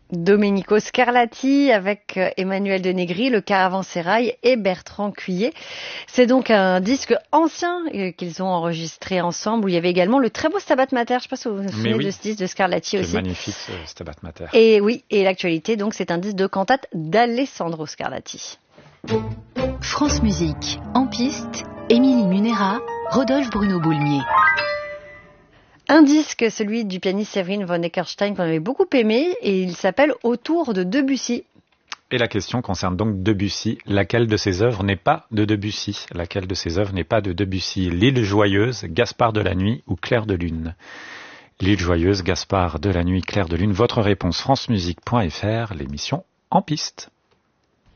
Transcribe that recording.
Domenico Scarlatti avec Emmanuel Denegri, le Caravansérail et Bertrand Cuillet. C'est donc un disque ancien qu'ils ont enregistré ensemble où il y avait également le très beau Stabat Mater. Je ne sais pas si vous vous souvenez de ce disque de Scarlatti aussi. C'est magnifique Stabat Mater. Et oui, et l'actualité donc c'est un disque de cantate d'Alessandro Scarlatti. France Musique, en piste, Émilie Munera, Rodolphe Bruno Boulmier. Un disque, celui du pianiste Séverine von Eckerstein qu'on avait beaucoup aimé et il s'appelle Autour de Debussy. Et la question concerne donc Debussy. Laquelle de ses œuvres n'est pas de Debussy? Laquelle de ses œuvres n'est pas de Debussy? L'île joyeuse, Gaspard de la nuit ou Clair de lune? L'île joyeuse, Gaspard de la nuit, Clair de lune. Votre réponse francemusique.fr, l'émission En piste.